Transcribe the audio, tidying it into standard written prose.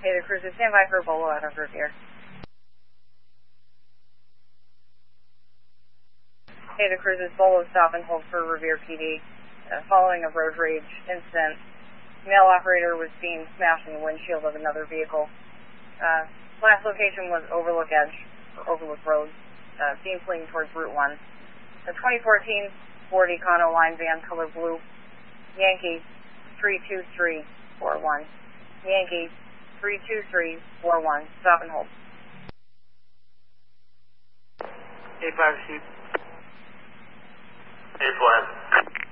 Hey, the cruiser, stand by for Bolo out of Revere. Hey, the cruiser, Bolo, stop and hold for Revere PD. Following a road rage incident, male operator was being smashed in the windshield of another vehicle. Last location was Overlook Edge, or Overlook Road, being fleeing towards Route 1. The 2014 Ford Econo line van, color blue, Yankee 32341. Yankee 32341. Stop and hold. 85 sheep. 84.